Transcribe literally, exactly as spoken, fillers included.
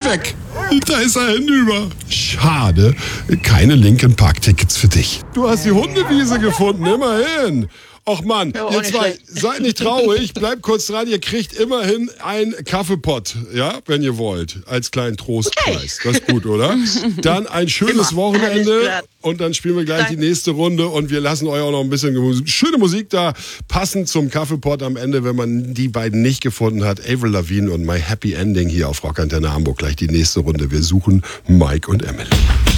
weg. Da ist er hinüber. Schade, keine Linkin Park Tickets für dich. Du hast die Hundewiese gefunden, immerhin. Och Mann, Ja, ihr zwei, seid nicht traurig, bleibt kurz dran, ihr kriegt immerhin einen Kaffeepott, ja, wenn ihr wollt, als kleinen Trostpreis. Okay. Das ist gut, oder? Dann ein schönes Immer. Wochenende und dann spielen wir gleich Dank. die nächste Runde und wir lassen euch auch noch ein bisschen schöne Musik da, passend zum Kaffeepott am Ende, wenn man die beiden nicht gefunden hat. Avril Lavigne und My Happy Ending hier auf Rockantenne Hamburg. Gleich die nächste Runde. Wir suchen Mike und Emily.